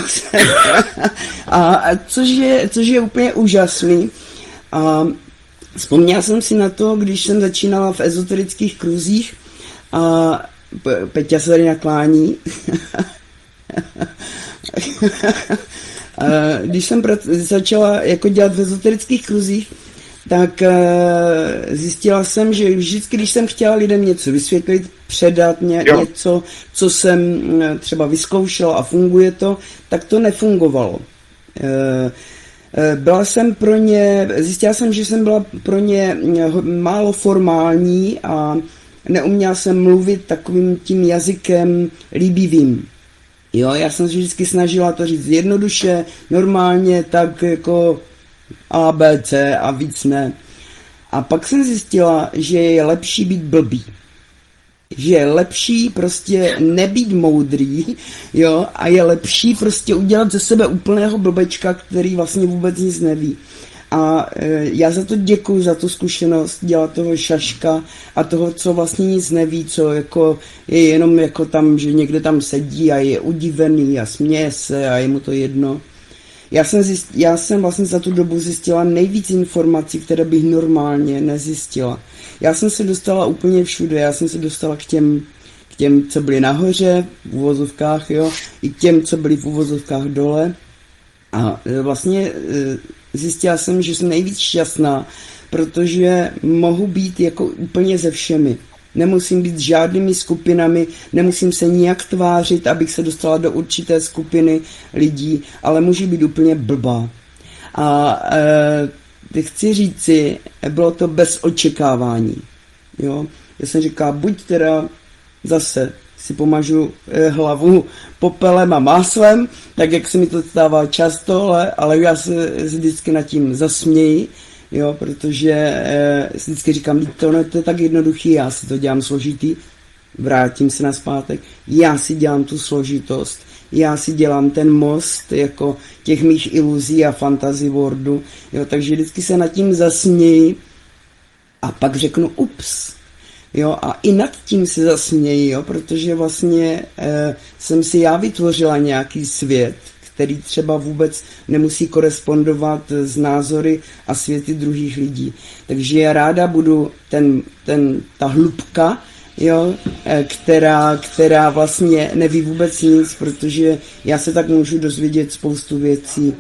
a což je úplně úžasný. A vzpomněl jsem si na to, když jsem začínala v ezoterických kruzích a Peťa se tady naklání. Když jsem začala jako dělat v ezoterických kruzích, tak zjistila jsem, že vždycky, když jsem chtěla lidem něco vysvětlit, předat něco, co jsem třeba vyzkoušela a funguje to, tak to nefungovalo. Zjistila jsem, že jsem byla pro ně málo formální a neuměla jsem mluvit takovým tím jazykem líbivým. Jo, já jsem se vždycky snažila to říct jednoduše, normálně, tak jako A, B, C a víc ne. A pak jsem zjistila, že je lepší být blbý. Že je lepší prostě nebýt moudrý, jo, a je lepší prostě udělat ze sebe úplného blbečka, který vlastně vůbec nic neví. A já za to děkuju, za tu zkušenost dělat toho šaška a toho, co vlastně nic neví, co jako je jenom jako tam, že někde tam sedí a je udivený a směje se a je mu to jedno. Já jsem vlastně za tu dobu zjistila nejvíc informací, které bych normálně nezjistila. Já jsem se dostala úplně všude, já jsem se dostala k těm, co byli nahoře, v uvozovkách, jo, i k těm, co byli v uvozovkách dole. A vlastně zjistila jsem, že jsem nejvíc šťastná, protože mohu být jako úplně ze všemi. Nemusím být s žádnými skupinami, nemusím se nijak tvářit, abych se dostala do určité skupiny lidí, ale můžu být úplně blbá. A chci říci, bylo to bez očekávání. Jo? Já jsem říkal, buď teda zase si pomažu hlavu popelem a máslem, tak jak se mi to stává často, ale já se vždycky nad tím zasměji, jo, protože si vždycky říkám, to je tak jednoduchý, já si to dělám složitý, vrátím se nazpátek, já si dělám tu složitost, já si dělám ten most jako těch mých iluzí a fantasy worldu, jo, takže vždycky se nad tím zasměji a pak řeknu ups, jo, a i nad tím se zasměji, jo, protože vlastně jsem si já vytvořila nějaký svět, který třeba vůbec nemusí korespondovat s názory a světy druhých lidí. Takže já ráda budu ta hlubka, jo, která vlastně neví vůbec nic, protože já se tak můžu dozvědět spoustu věcí.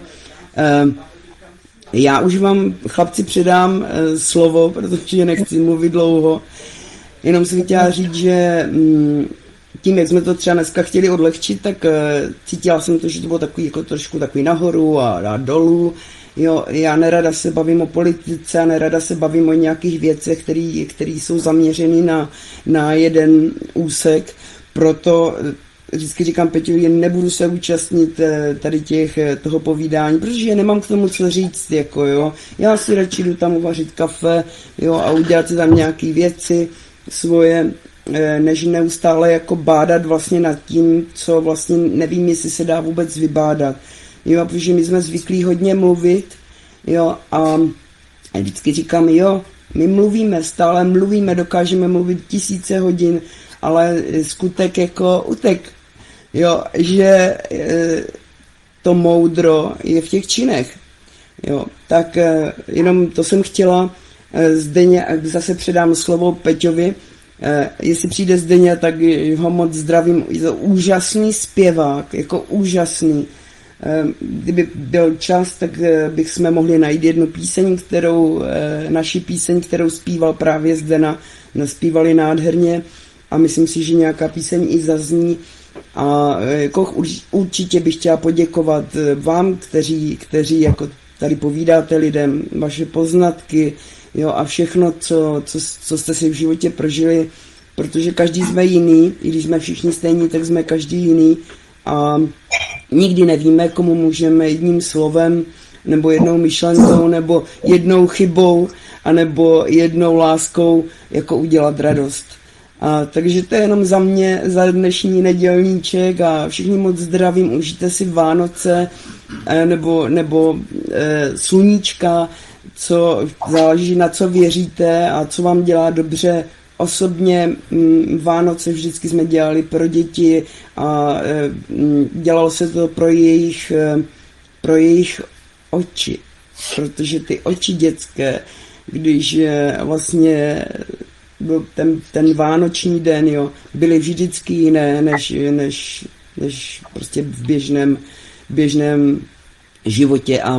Já už vám, chlapci, předám slovo, protože nechci mluvit dlouho. Jenom jsem chtěla říct, že tím, jak jsme to třeba dneska chtěli odlehčit, tak cítila jsem to, že to bylo takový, jako trošku takový nahoru a dolů. Jo, já nerada se bavím o politice a nerada se bavím o nějakých věcech, které jsou zaměřeny na jeden úsek. Proto vždycky říkám Peťovi, nebudu se účastnit tady toho povídání, protože nemám k tomu co říct, jako jo. Já si radši jdu tam uvařit kafe, jo, a udělat si tam nějaké věci svoje, než neustále jako bádat vlastně nad tím, co vlastně nevím, jestli se dá vůbec vybádat. Jo, protože my jsme zvyklí hodně mluvit, jo, a vždycky říkám, jo, my mluvíme, stále mluvíme, dokážeme mluvit 1000 hodin, ale skutek jako utek, jo, že to moudro je v těch činech, jo, tak jenom to jsem chtěla. Zdeně, zase předám slovo Peťovi, jestli přijde Zdeně, tak ho moc zdravím, je to úžasný zpěvák, jako úžasný. Kdyby byl čas, tak bychom mohli najít jednu píseň, naši píseň, kterou zpíval právě Zdena, naspívali nádherně a myslím si, že nějaká píseň i zazní. A jako určitě bych chtěla poděkovat vám, kteří jako tady povídáte lidem vaše poznatky, jo, a všechno, co jste si v životě prožili, protože každý jsme jiný, i když jsme všichni stejní, tak jsme každý jiný a nikdy nevíme, komu můžeme jedním slovem, nebo jednou myšlenkou, nebo jednou chybou, anebo jednou láskou jako udělat radost. Takže to je jenom za mě, za dnešní nedělníček a všichni moc zdravím, užijte si Vánoce nebo sluníčka, co záleží na co věříte a co vám dělá dobře. Osobně Vánoce vždycky jsme dělali pro děti a dělalo se to pro jejich oči, protože ty oči dětské, když vlastně byl ten vánoční den, jo, byly vždycky jiné než prostě v běžném životě a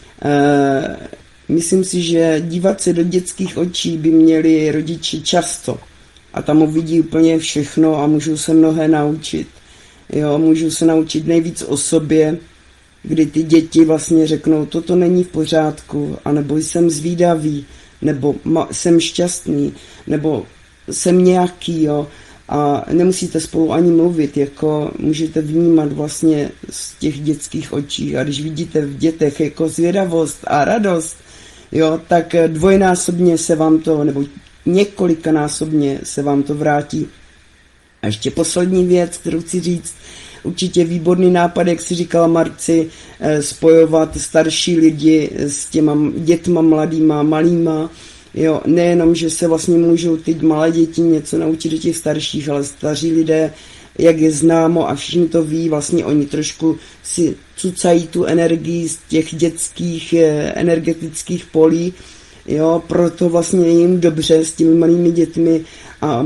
myslím si, že dívat se do dětských očí by měli rodiče často a tam uvidí úplně všechno a můžou se mnohé naučit. Jo, můžou se naučit nejvíc o sobě, kdy ty děti vlastně řeknou, toto není v pořádku, anebo jsem zvídavý, nebo jsem šťastný, nebo jsem nějaký, jo, a nemusíte spolu ani mluvit, jako můžete vnímat vlastně z těch dětských očí a když vidíte v dětech jako zvědavost a radost, jo, tak dvojnásobně se vám to, nebo několikanásobně se vám to vrátí. A ještě poslední věc, kterou chci říct, určitě výborný nápad, jak si říkala Marci, spojovat starší lidi s těma dětma mladýma, malýma, jo, nejenom, že se vlastně můžou teď malé děti něco naučit do těch starších, ale staří lidé, jak je známo a všichni to ví, vlastně oni trošku si cucají tu energii z těch dětských energetických polí, jo, proto vlastně je jim dobře s těmi malými dětmi a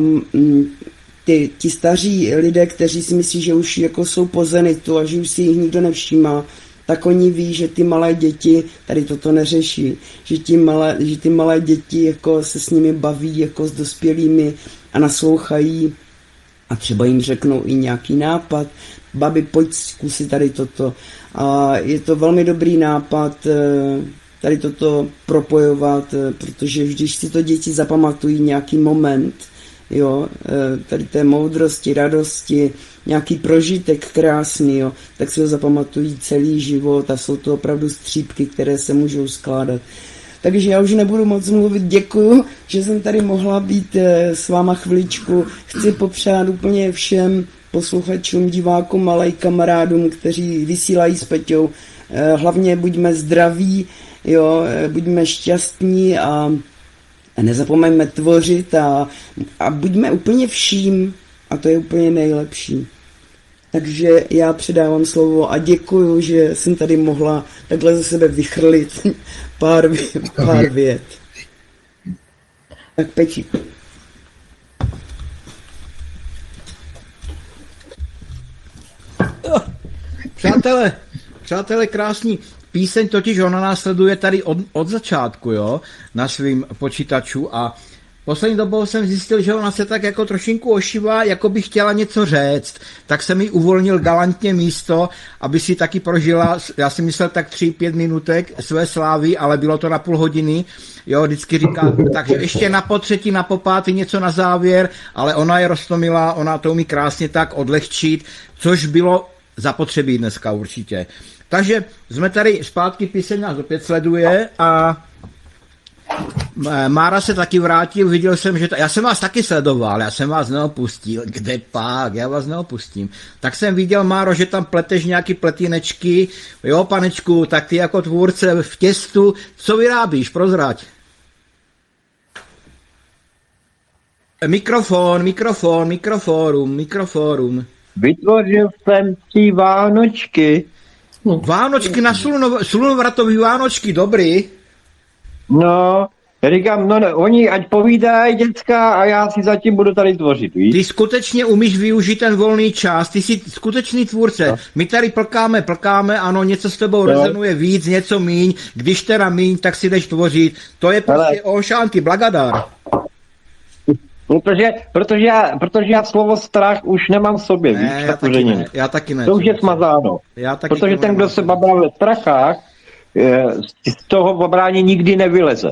ti staří lidé, kteří si myslí, že už jako jsou po zenitu a že už si jich nikdo nevšímá, tak oni ví, že ty malé děti tady toto neřeší, že ty malé děti jako se s nimi baví jako s dospělými a naslouchají a třeba jim řeknou i nějaký nápad, babi, pojď zkusit tady toto. A je to velmi dobrý nápad tady toto propojovat, protože když si to děti zapamatují nějaký moment, jo, tady té moudrosti, radosti, nějaký prožitek krásný, jo, tak si ho zapamatují celý život a jsou to opravdu střípky, které se můžou skládat. Takže já už nebudu moc mluvit, děkuju, že jsem tady mohla být s váma chviličku. Chci popřát úplně všem posluchačům, divákům, ale i kamarádům, kteří vysílají s Peťou. Hlavně buďme zdraví, jo, buďme šťastní a nezapomeňme tvořit a buďme úplně vším a to je úplně nejlepší. Takže já předávám slovo a děkuju, že jsem tady mohla takhle ze sebe vychrlit pár vět. Tak Peti. Přátelé, krásný. Píseň totiž ona nás sleduje tady od začátku, jo, na svým počítaču a poslední dobou jsem zjistil, že ona se tak jako trošinku ošívá, jako by chtěla něco říct. Tak jsem jí uvolnil galantně místo, aby si taky prožila, já si myslel tak 3-5 minutek své slávy, ale bylo to na půl hodiny. Jo, vždycky říká, takže ještě na potřetí, na popátý něco na závěr, ale ona je roztomilá, ona to umí krásně tak odlehčit, což bylo zapotřebí dneska určitě. Takže jsme tady zpátky, píseň nás opět sleduje a Mára se taky vrátil, viděl jsem, že já jsem vás taky sledoval, já jsem vás neopustil, kde pak, já vás neopustím. Tak jsem viděl, Máro, že tam pleteš nějaký pletinečky, jo, panečku, tak ty jako tvůrce v těstu, co vyrábíš, prozrať. Mikroforum. Vytvořil jsem 3 vánočky. Vánočky na slunovratový vánočky, dobrý. No, říkám, oni ať povídají děcka a já si zatím budu tady tvořit, víš? Ty skutečně umíš využít ten volný čas, ty jsi skutečný tvůrce. No. My tady plkáme, ano, něco s tebou rezonuje víc, něco míň, když teda míň, tak si jdeš tvořit. To je prostě ošánky, blagadár. Protože já slovo strach už nemám v sobě, víš? Já taky ne. To už je smazáno. Protože ten, kdo se babá ve strachách, z toho babrání nikdy nevyleze.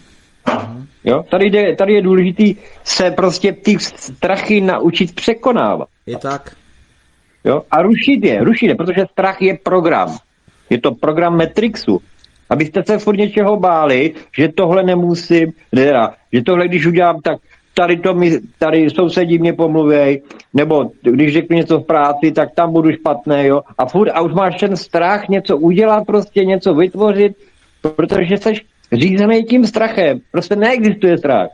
Jo? Tady je důležitý se prostě ty strachy naučit překonávat. Je tak. Jo? A rušit je, protože strach je program. Je to program Matrixu. Abyste se furt něčeho báli, že tohle nemusím, že tohle když udělám, tak tady sousedí mě pomluvěj, nebo když řeknu něco v práci, tak tam budu špatný, jo. A už máš ten strach něco udělat, prostě něco vytvořit, protože jsi řízený tím strachem. Prostě neexistuje strach.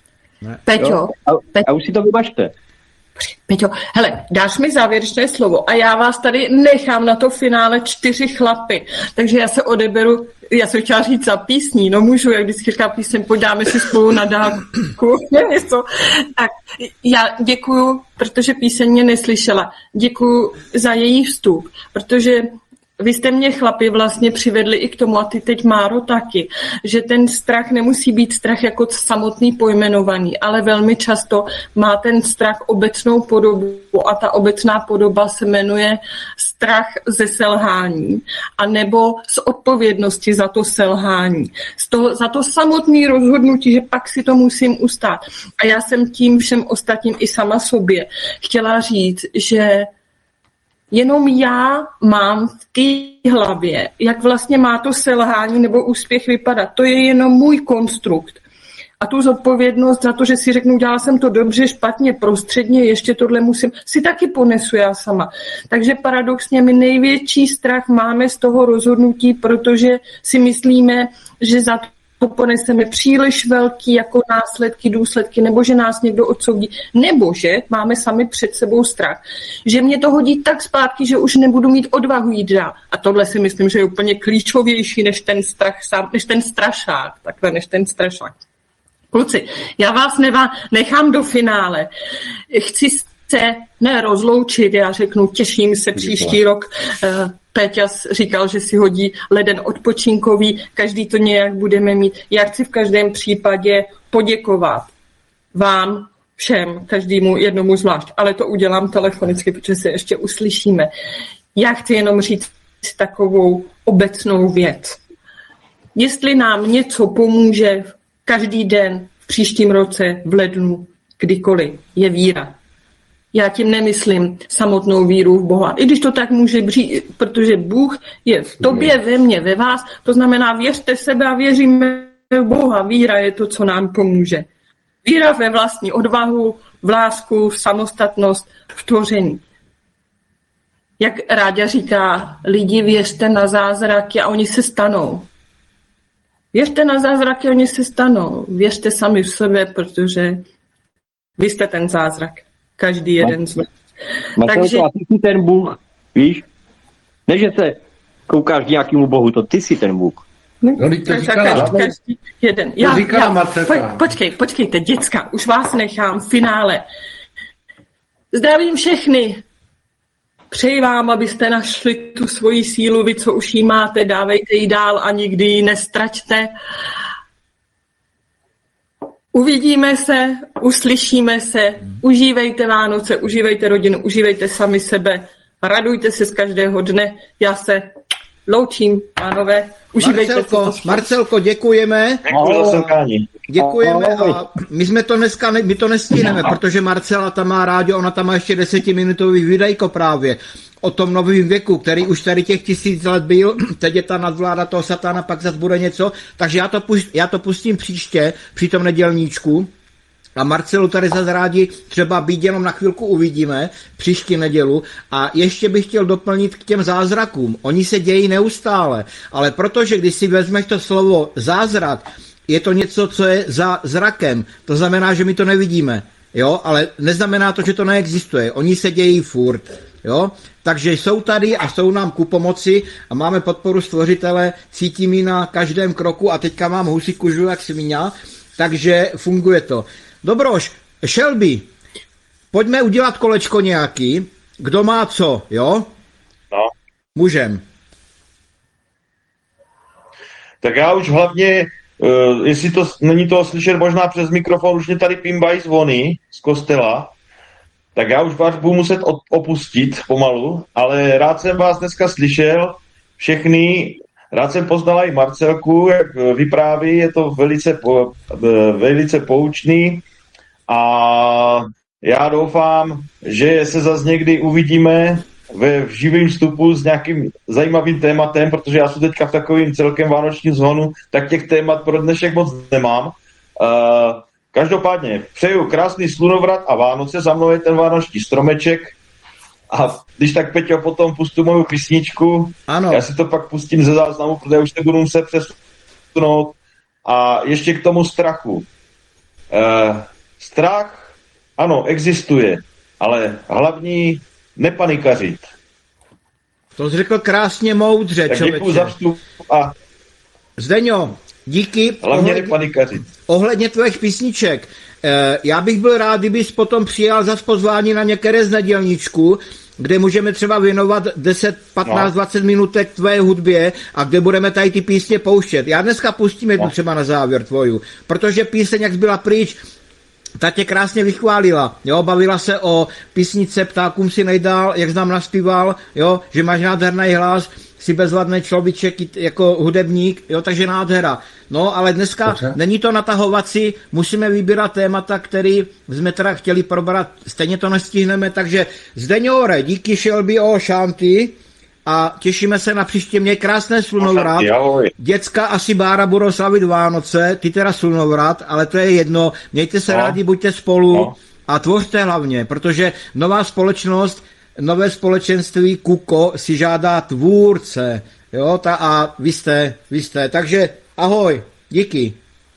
Peťo. A už si to vybačte. Peťo, hele, dáš mi závěrečné slovo a já vás tady nechám na to finále 4 chlapy, takže já se odeberu, já jsem chtěla říct za písní, no můžu, jak vždycky říká píseň, poddáme si spolu na dálku, něco. Tak já děkuju, protože píseň mě neslyšela, děkuju za její vstup, protože vy jste mě chlapi vlastně přivedli i k tomu, a ty teď Máro taky, že ten strach nemusí být strach jako samotný pojmenovaný, ale velmi často má ten strach obecnou podobu a ta obecná podoba se jmenuje strach ze selhání a nebo z odpovědnosti za to selhání. Za to samotné rozhodnutí, že pak si to musím ustát. A já jsem tím všem ostatním i sama sobě chtěla říct, že jenom já mám v té hlavě, jak vlastně má to selhání nebo úspěch vypadat. To je jenom můj konstrukt. A tu zodpovědnost za to, že si řeknu, dělala jsem to dobře, špatně, prostředně, ještě tohle musím, si taky ponesu já sama. Takže paradoxně my největší strach máme z toho rozhodnutí, protože si myslíme, že za to poneseme příliš velký jako následky, důsledky, nebo že nás někdo odsoudí, nebo že máme sami před sebou strach, že mě to hodí tak zpátky, že už nebudu mít odvahu jít dál. A tohle si myslím, že je úplně klíčovější než ten strach sám, než ten strašák, takhle než ten strašák. Kluci, já vás nechám do finále. Chci se rozloučit, já řeknu, těším se příští rok. Péťa říkal, že si hodí leden odpočinkový, každý to nějak budeme mít. Já chci v každém případě poděkovat vám všem, každému jednomu zvlášť, ale to udělám telefonicky, protože se ještě uslyšíme. Já chci jenom říct takovou obecnou věc. Jestli nám něco pomůže každý den v příštím roce, v lednu, kdykoliv, je víra. Já tím nemyslím samotnou víru v Boha. I když to tak může být, protože Bůh je v tobě, ve mně, ve vás. To znamená, věřte sebe a věříme v Boha. Víra je to, co nám pomůže. Víra ve vlastní odvahu, v lásku, v samostatnost, v tvoření. Jak Ráďa říká, lidi věřte na zázraky a oni se stanou. Věřte na zázraky, oni se stanou. Věřte sami v sebe, protože vy jste ten zázrak. Každý jeden z vás. Marcelko, Takže- a ty jsi ten Bůh, víš? Ne, že se koukáš nějakému bohu, to ty jsi ten Bůh. No, teď to říkala. Každý jeden. To říkala Marcelka. Počkejte, děcka, už vás nechám v finále. Zdravím všechny. Přeji vám, abyste našli tu svoji sílu, vy, co už jí máte, dávejte ji dál a nikdy ji nestraťte. Uvidíme se, uslyšíme se, užívejte Vánoce, užívejte rodinu, užívejte sami sebe, radujte se z každého dne. Já se loučím, pánové, užívejte Marcelko, děkujeme. Děkuji za setkání. Děkujeme a my to nestihneme, protože Marcela tam má rádio, ona tam má ještě 10minutový videjko právě o tom novém věku, který už tady těch 1000 let byl, teď je ta nadvláda toho satana, pak zase bude něco, takže já to pustím příště, při tom nedělníčku. A Marcelu tady zase rádi třeba být jenom na chvilku uvidíme, příští nedělu. A ještě bych chtěl doplnit k těm zázrakům. Oni se dějí neustále, ale protože když si vezmeš to slovo zázrak, je to něco, co je za zrakem. To znamená, že my to nevidíme. Jo, ale neznamená to, že to neexistuje. Oni se dějí furt. Jo? Takže jsou tady a jsou nám ku pomoci a máme podporu stvořitele, cítím ji na každém kroku a teďka mám husí kužu jak svině, takže funguje to. Dobroš, Shelby, pojďme udělat kolečko nějaký. Kdo má co, jo? No. Můžem. Tak já už hlavně, jestli to není toho slyšet možná přes mikrofon, už mě tady pimbají zvony z kostela, tak já už vás budu muset opustit pomalu, ale rád jsem vás dneska slyšel, všechny, rád jsem poznal i Marcelku, jak vypráví, je to velice poučný a já doufám, že se zase někdy uvidíme v živém vstupu s nějakým zajímavým tématem, protože já jsem teďka v takovým celkem vánočním zhonu, tak těch témat pro dnešek moc nemám. Každopádně přeju krásný slunovrat a Vánoce, za mnou je ten vánoční stromeček a když tak, Peťo, potom pustu moju písničku, ano. Já si to pak pustím ze záznamu, protože už se budu muset přesunout a ještě k tomu strachu. Strach, ano, existuje, ale hlavní nepanikařit. To jsi řekl krásně moudře, tak člověče. děkuji za vstup a Zdeňo, díky. hlavně nepanikařit. Ohledně tvých písniček, já bych byl rád, kdybys potom přijal zas pozvání na některé z nedělníčku, kde můžeme třeba věnovat 10, 15, 20 minutek tvé hudbě a kde budeme tady ty písně pouštět. Já dneska pustím jednu třeba na závěr tvoju, protože píseň, jak byla pryč, ta tě krásně vychválila, jo, bavila se o písnice Ptákům si nejdál, jak znám naspíval, jo, že máš nádherný hlas, jsi bezvadný človíček jako hudebník, jo, takže nádhera. No, ale dneska není to natahovací, musíme vybírat témata, který jsme teda chtěli probrat, stejně to nestihneme, takže Zdeňore, díky Shelby o šanty a těšíme se na příště, měj krásné slunovrat. Děcka asi Bára budou slavit Vánoce, ty teda slunovrat, ale to je jedno, mějte se rádi, buďte spolu a tvořte hlavně, protože nová společnost, nové společenství Kuko si žádá tvůrce, jo, a vy jste, takže ahoj, díky.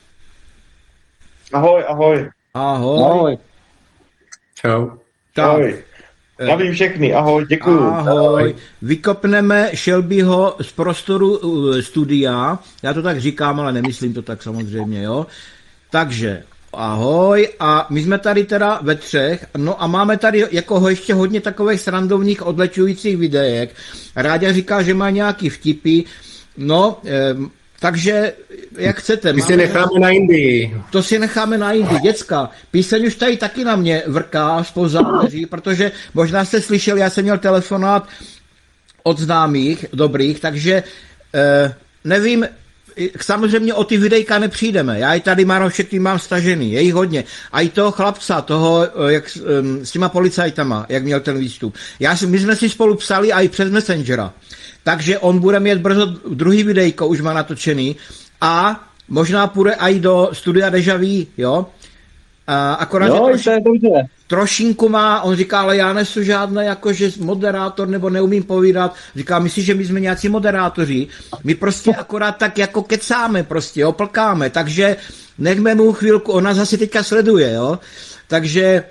Ahoj, ahoj. Ahoj. Čau. Ahoj. Zdravím všechny, ahoj, děkuju. Ahoj. Vykopneme Shelbyho z prostoru studia, já to tak říkám, ale nemyslím to tak samozřejmě, jo. Takže ahoj a my jsme tady teda ve třech, no a máme tady jako ještě hodně takových srandovních odlečujících videjek. Ráďa říká, že má nějaký vtipy, no, takže jak chcete. My si necháme na Indii. To si necháme na Indii, děcka. Píseň už tady taky na mě vrká zpoza dveří, protože možná jste slyšeli, já jsem měl telefonát od známých dobrých, takže nevím, samozřejmě o ty videjka nepřijdeme. Já i tady všechny mám stažený, je jich hodně. A i toho chlapca, toho, jak, s těma policajtama, jak měl ten výstup. My jsme si spolu psali a i přes Messengera. Takže on bude mít brzo druhý videjko, už má natočený. A možná půjde i do studia Deja Vu, jo? Akorát, jo, že trošinku má, on říká, ale já nesu žádné jakože moderátor nebo neumím povídat. Říká, myslíš, že my jsme nějací moderátoři? My prostě akorát tak jako kecáme prostě, oplkáme, takže nechme mu chvilku, on nás asi teďka sleduje, jo. Takže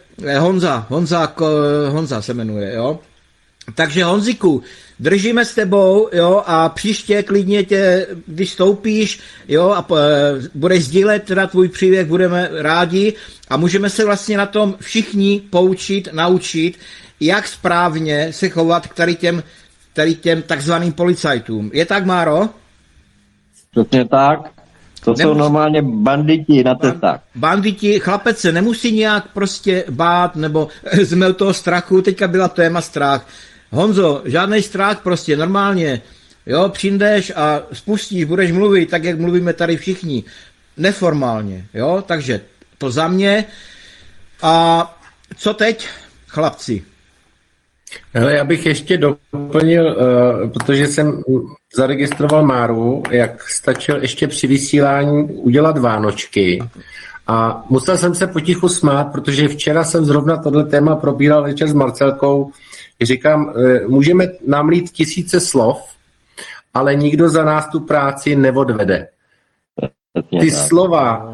Honza se jmenuje, jo. Takže Honziku, držíme s tebou, jo, a příště klidně tě, když stoupíš, jo, a budeš sdílet teda tvůj příběh, budeme rádi a můžeme se vlastně na tom všichni poučit, naučit, jak správně se chovat k tady těm takzvaným policajtům. Je tak, Máro? Přesně tak. To jsou normálně banditi na cestách. Banditi, chlapec se nemusí nějak prostě bát, nebo zmel toho strachu, teďka byla téma strach. Honzo, žádný strach prostě, normálně, jo, přijdeš a spustíš, budeš mluvit tak, jak mluvíme tady všichni, neformálně, jo, takže to za mě. A co teď, chlapci? Hele, já bych ještě doplnil, protože jsem zaregistroval Máru, jak stačil ještě při vysílání udělat vánočky. A musel jsem se potichu smát, protože včera jsem zrovna tohle téma probíral večer s Marcelkou. Říkám, můžeme nám lít tisíce slov, ale nikdo za nás tu práci neodvede. Ty slova